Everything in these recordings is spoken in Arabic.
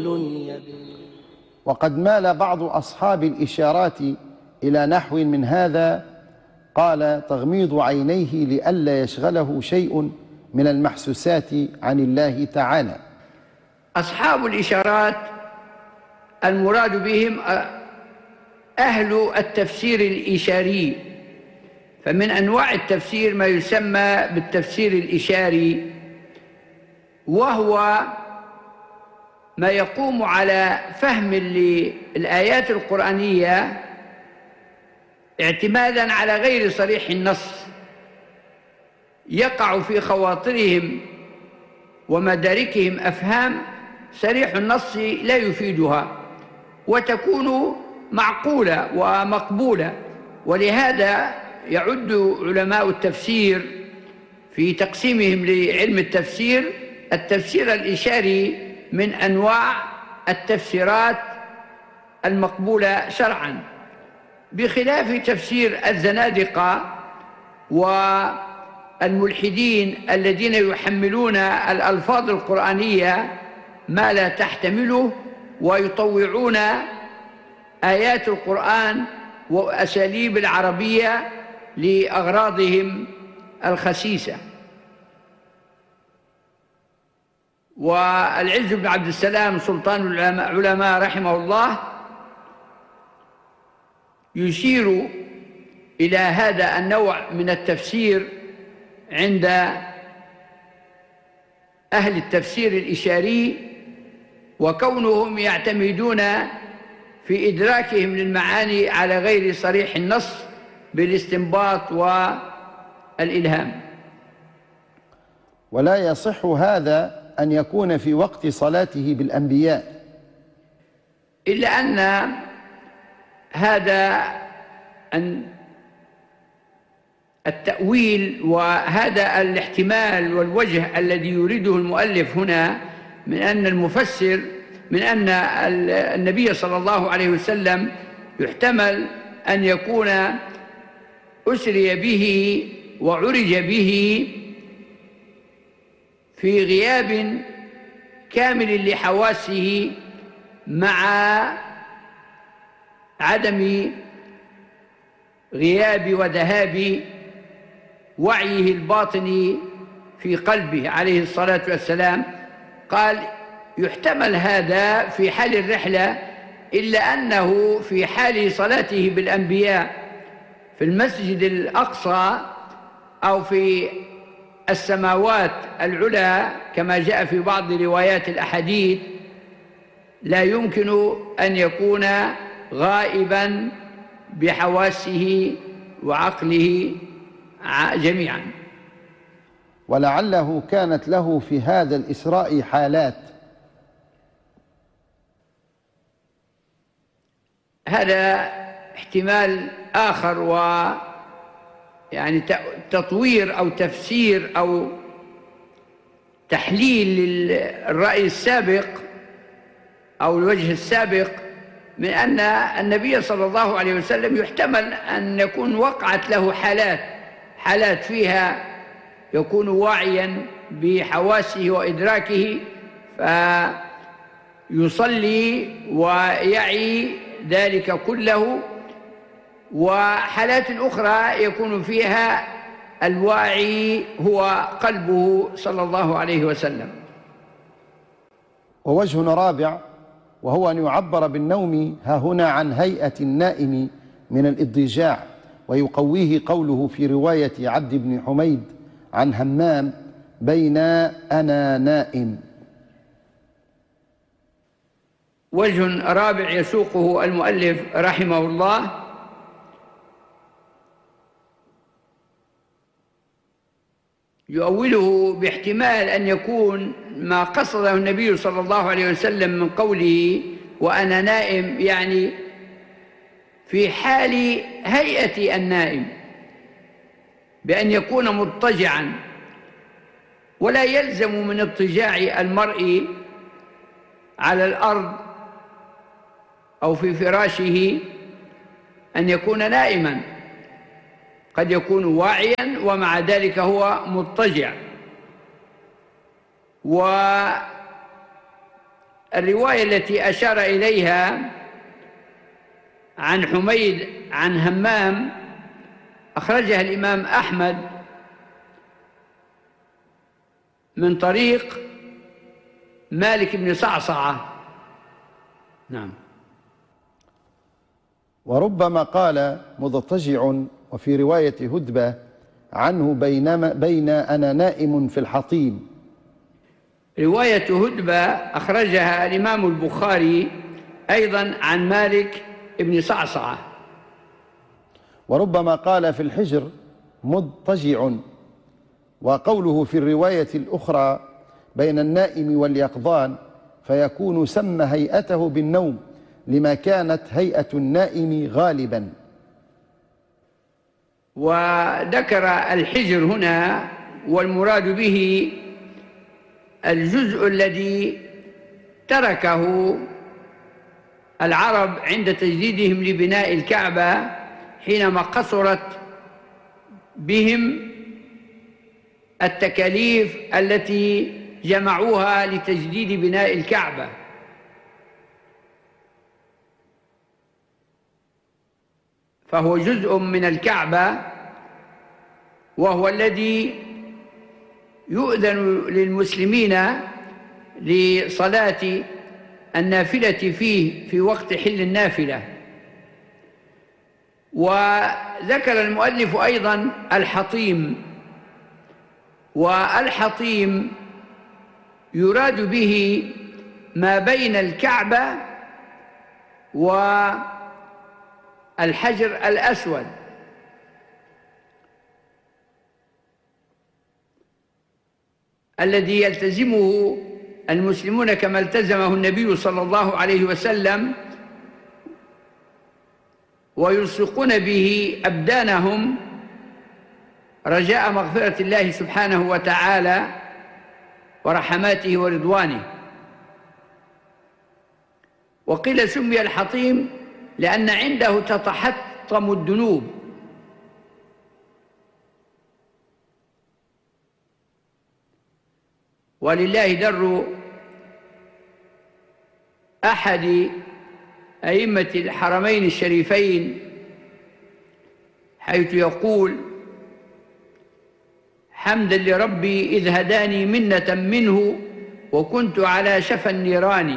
وقد مال بعض أصحاب الإشارات إلى نحو من هذا، قال: تغميض عينيه لئلا يشغله شيء من المحسوسات عن الله تعالى. أصحاب الإشارات المراد بهم أهل التفسير الإشاري، فمن أنواع التفسير ما يسمى بالتفسير الإشاري، وهو ما يقوم على فهم للآيات القرآنية اعتمادا على غير صريح النص، يقع في خواطرهم ومداركهم أفهام صريح النص لا يفيدها، وتكون معقولة ومقبولة. ولهذا يعد علماء التفسير في تقسيمهم لعلم التفسير التفسير الإشاري من أنواع التفسيرات المقبولة شرعاً، بخلاف تفسير الزنادقة والملحدين الذين يحملون الألفاظ القرآنية ما لا تحتمله، ويطوعون آيات القرآن وأساليب العربية لأغراضهم الخسيسة. والعز بن عبد السلام سلطان العلماء رحمه الله يشير إلى هذا النوع من التفسير عند أهل التفسير الإشاري، وكونهم يعتمدون في إدراكهم للمعاني على غير صريح النص بالاستنباط والإلهام. ولا يصح هذا أن يكون في وقت صلاته بالأنبياء، إلا أن هذا التأويل وهذا الاحتمال والوجه الذي يريده المؤلف هنا من أن المفسر من أن النبي صلى الله عليه وسلم يحتمل أن يكون أسري به وعرج به في غياب كامل لحواسه مع عدم غياب وذهاب وعيه الباطني في قلبه عليه الصلاة والسلام. قال يحتمل هذا في حال الرحلة، إلا أنه في حال صلاته بالأنبياء في المسجد الأقصى أو في السماوات العلى كما جاء في بعض روايات الأحاديث لا يمكن أن يكون غائبا بحواسه وعقله جميعا. ولعله كانت له في هذا الإسراء حالات. هذا احتمال آخر، ويعني تطوير أو تفسير أو تحليل للرأي السابق أو الوجه السابق، من أن النبي صلى الله عليه وسلم يحتمل أن يكون وقعت له حالات فيها يكون واعيا بحواسه وإدراكه فيصلي ويعي ذلك كله، وحالات أخرى يكون فيها الواعي هو قلبه صلى الله عليه وسلم. ووجه رابع وهو أن يعبر بالنوم هنا عن هيئة النائم من الإضجاع، ويقويه قوله في رواية عبد بن حميد عن همام: بين أنا نائم. وجه رابع يسوقه المؤلف رحمه الله يؤوله باحتمال أن يكون ما قصده النبي صلى الله عليه وسلم من قوله وأنا نائم، يعني في حال هيئة النائم بأن يكون مضطجعا، ولا يلزم من اضطجاع المرء على الأرض أو في فراشه أن يكون نائما، قد يكون واعيا ومع ذلك هو مضطجع. الرواية التي أشار إليها عن حميد عن همام أخرجها الإمام أحمد من طريق مالك بن صعصعة. نعم. وربما قال مضطجع، وفي رواية هدبة عنه بين أنا نائم في الحطيم. رواية هدبة أخرجها الإمام البخاري أيضا عن مالك بن صعصعة. وربما قال في الحجر مضطجع، وقوله في الرواية الأخرى بين النائم واليقظان فيكون سمى هيئته بالنوم لما كانت هيئة النائم غالبا. وذكر الحجر هنا والمراد به الجزء الذي تركه العرب عند تجديدهم لبناء الكعبة حينما قصرت بهم التكاليف التي جمعوها لتجديد بناء الكعبة. فهو جزء من الكعبة، وهو الذي يؤذن للمسلمين لصلاة النافلة فيه في وقت حل النافلة. وذكر المؤلف أيضا الحطيم، والحطيم يراد به ما بين الكعبة والحجر الأسود، الذي يلتزمه المسلمون كما التزمه النبي صلى الله عليه وسلم، ويلصقون به أبدانهم رجاء مغفرة الله سبحانه وتعالى ورحماته ورضوانه. وقيل سمي الحطيم لأن عنده تتحطم الذنوب، ولله در أحد أئمة الحرمين الشريفين حيث يقول: حمدا لربي إذ هداني منة منه وكنت على شفا النيران.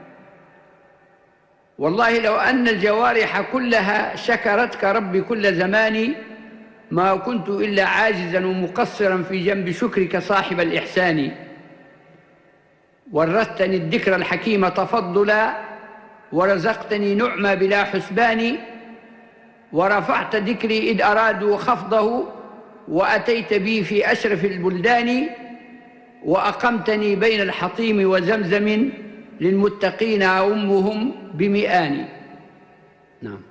والله لو أن الجوارح كلها شكرتك ربي كل زمان ما كنت إلا عاجزا ومقصرا في جنب شكرك صاحب الإحسان. ورثتني الذكر الحكيم تفضلا ورزقتني نعمة بلا حسبان. ورفعت ذكري إذ أرادوا خفضه وأتيت بي في أشرف البلدان. وأقمتني بين الحطيم وزمزم للمتقين أمهم بمئان. نعم.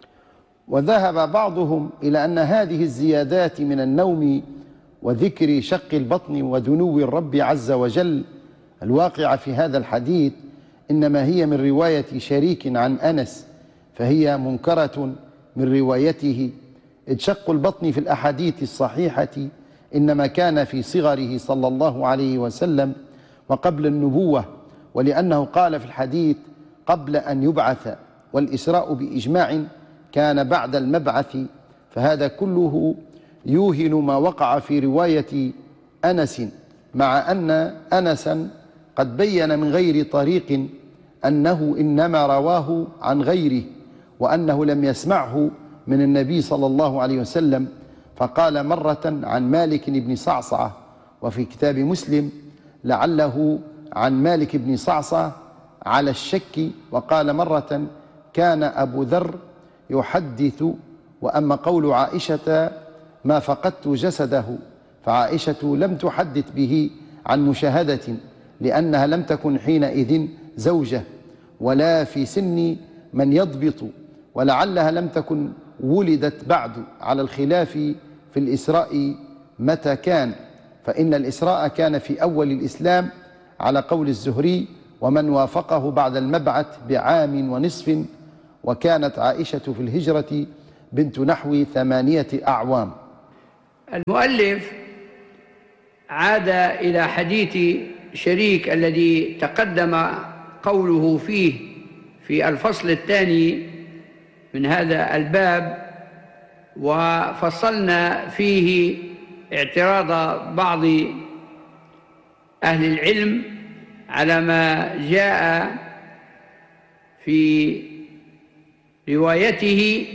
وذهب بعضهم إلى أن هذه الزيادات من النوم وذكر شق البطن ودنو الرب عز وجل الواقعة في هذا الحديث إنما هي من رواية شريك عن أنس، فهي منكرة من روايته، إذ شق البطن في الأحاديث الصحيحة إنما كان في صغره صلى الله عليه وسلم وقبل النبوة، ولأنه قال في الحديث قبل أن يبعث، والإسراء بإجماع كان بعد المبعث، فهذا كله يوهن ما وقع في رواية أنس، مع أن أنسا قد بين من غير طريق أنه إنما رواه عن غيره، وأنه لم يسمعه من النبي صلى الله عليه وسلم، فقال مرة عن مالك بن صعصعة، وفي كتاب مسلم لعله عن مالك بن صعصعة على الشك، وقال مرة كان أبو ذر يحدث. وأما قول عائشة ما فقدت جسده، فعائشة لم تحدث به عن مشاهدة، لأنها لم تكن حينئذ زوجة ولا في سن من يضبط، ولعلها لم تكن ولدت بعد، على الخلاف في الإسراء متى كان، فإن الإسراء كان في أول الإسلام على قول الزهري، ومن وافقه بعد المبعث بعام ونصف، وكانت عائشة في الهجرة بنت نحو 8 أعوام. المؤلف عاد إلى حديث شريك الذي تقدم قوله فيه في الفصل الثاني من هذا الباب، وفصلنا فيه اعتراض بعض أهل العلم على ما جاء في روايته.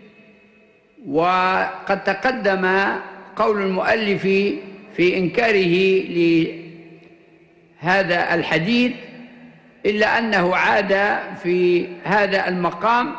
وقد تقدم قول المؤلف في إنكاره لهذا الحديث، إلا أنه عاد في هذا المقام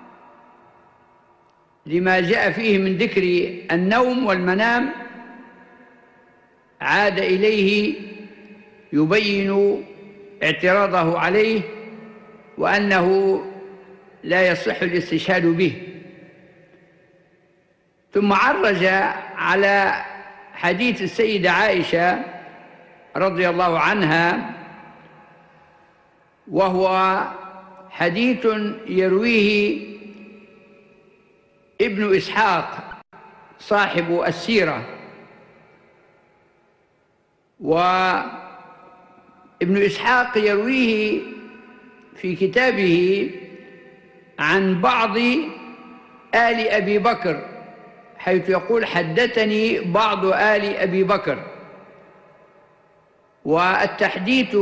لما جاء فيه من ذكر النوم والمنام، عاد إليه يبين اعتراضه عليه وأنه لا يصح الاستشهاد به. ثم عرج على حديث السيدة عائشة رضي الله عنها، وهو حديث يرويه ابن إسحاق صاحب السيرة. وابن إسحاق يرويه في كتابه عن بعض آل أبي بكر، حيث يقول حدثني بعض آل أبي بكر. والتحديث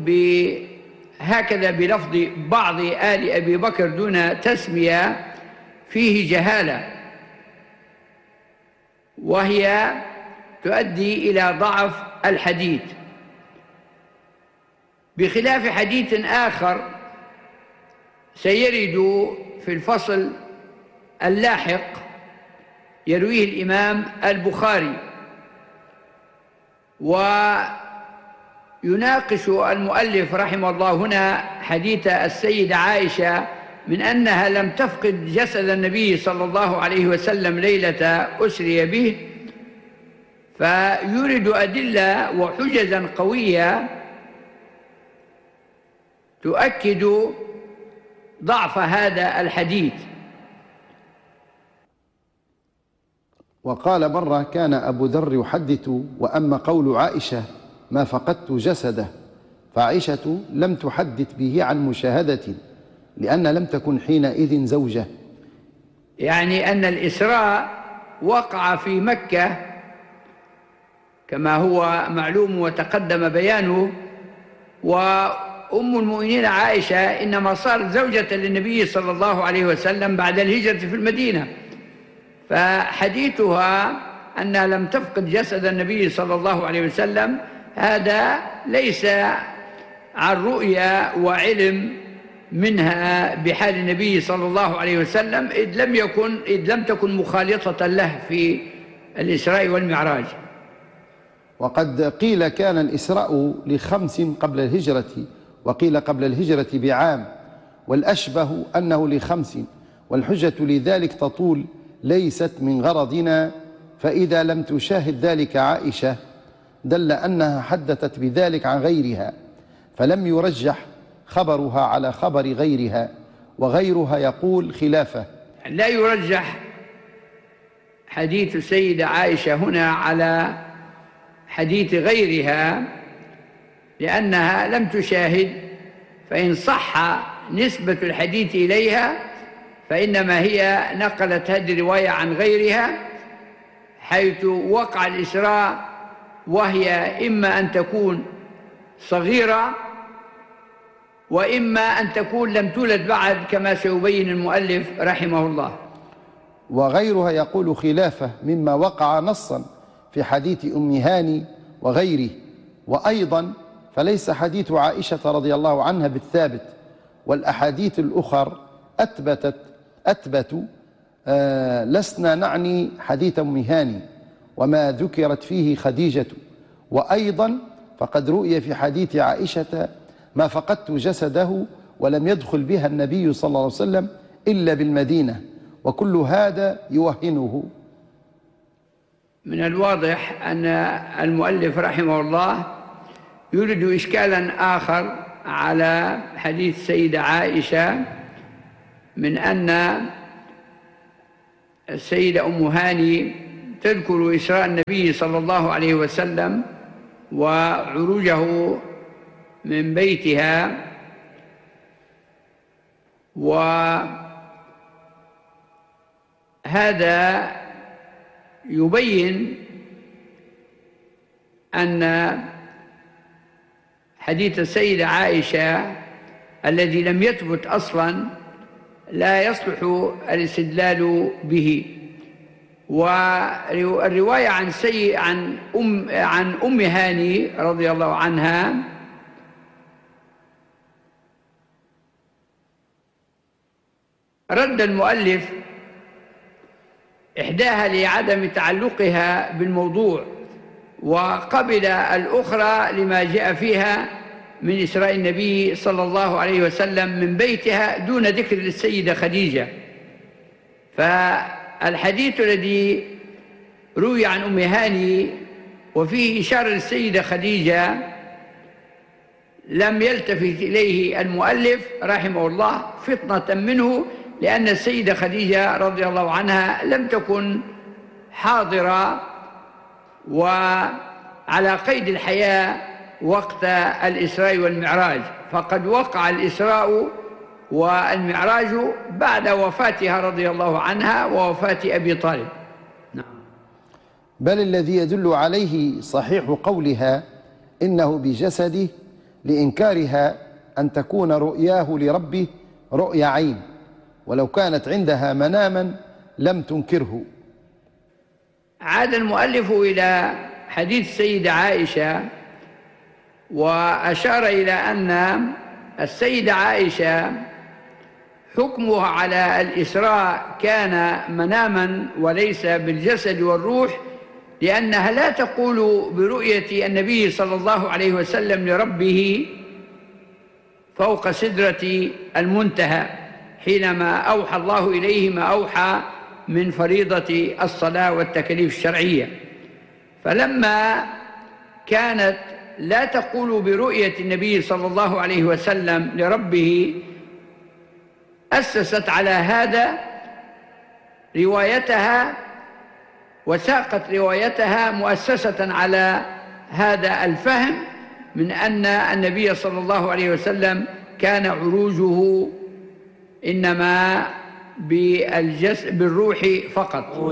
هكذا بلفظ بعض آل أبي بكر دون تسمية فيه جهالة، وهي تؤدي إلى ضعف الحديث، بخلاف حديث آخر سيرد في الفصل اللاحق يرويه الإمام البخاري. ويناقش المؤلف رحمه الله هنا حديث السيدة عائشة من أنها لم تفقد جسد النبي صلى الله عليه وسلم ليلة أسري به، فيورد أدلة وحججا قوية تؤكد ضعف هذا الحديث. وقال مرة كان أبو ذر يحدث: وأما قول عائشة ما فقدت جسده، فعائشة لم تحدث به عن مشاهدة، لأن لم تكن حينئذ زوجة. يعني أن الإسراء وقع في مكة كما هو معلوم وتقدم بيانه، وأم المؤمنين عائشة إنما صارت زوجة للنبي صلى الله عليه وسلم بعد الهجرة في المدينة، فحديثها أنها لم تفقد جسد النبي صلى الله عليه وسلم هذا ليس عن رؤية وعلم منها بحال النبي صلى الله عليه وسلم، إذ لم تكن مخالطة له في الإسراء والمعراج. وقد قيل كان الإسراء ل5 قبل الهجرة، وقيل قبل الهجرة بعام، والأشبه أنه ل5، والحجة لذلك تطول ليست من غرضنا، فإذا لم تشاهد ذلك عائشة دل أنها حدثت بذلك عن غيرها، فلم يرجح خبرها على خبر غيرها، وغيرها يقول خلافه. لا يرجح حديث السيدة عائشة هنا على حديث غيرها لأنها لم تشاهد، فإن صح نسبة الحديث إليها فإنما هي نقلت هذه الرواية عن غيرها، حيث وقع الإسراء وهي إما أن تكون صغيرة وإما أن تكون لم تولد بعد، كما سيبين المؤلف رحمه الله. وغيرها يقول خلافه مما وقع نصا في حديث أم هاني وغيره. وأيضا فليس حديث عائشة رضي الله عنها بالثابت، والأحاديث الأخر أثبت لسنا نعني حديث أم هاني وما ذكرت فيه خديجة. وأيضا فقد رؤي في حديث عائشة ما فقدت جسده ولم يدخل بها النبي صلى الله عليه وسلم إلا بالمدينة، وكل هذا يوهنه. من الواضح أن المؤلف رحمه الله يريد إشكالا آخر على حديث السيدة عائشة، من أن السيدة أم هاني تذكر إسراء النبي صلى الله عليه وسلم وعروجه من بيتها وهذا يبين أن حديث السيدة عائشة الذي لم يثبت أصلا لا يصلح الاستدلال به. والرواية عن أم هاني رضي الله عنها رد المؤلف إحداها لعدم تعلقها بالموضوع، وقبل الأخرى لما جاء فيها من إسراء النبي صلى الله عليه وسلم من بيتها دون ذكر للسيدة خديجة. فالحديث الذي روي عن أم هاني وفيه إشارة للسيدة خديجة لم يلتفت إليه المؤلف رحمه الله فطنة منه، لأن السيدة خديجة رضي الله عنها لم تكن حاضرة وعلى قيد الحياة وقت الإسراء والمعراج، فقد وقع الإسراء والمعراج بعد وفاتها رضي الله عنها ووفاة أبي طالب. نعم. بل الذي يدل عليه صحيح قولها إنه بجسده لإنكارها أن تكون رؤياه لربه رؤيا عين، ولو كانت عندها مناما لم تنكره. عاد المؤلف إلى حديث السيدة عائشة وأشار إلى أن السيدة عائشة حكمها على الإسراء كان مناما وليس بالجسد والروح، لأنها لا تقول برؤية النبي صلى الله عليه وسلم لربه فوق سدرة المنتهى حينما أوحى الله إليه ما أوحى من فريضة الصلاة والتكاليف الشرعية. فلما كانت لا تقول برؤية النبي صلى الله عليه وسلم لربه أسست على هذا روايتها وساقت روايتها مؤسسة على هذا الفهم من أن النبي صلى الله عليه وسلم كان عروجه إنما بالروح فقط.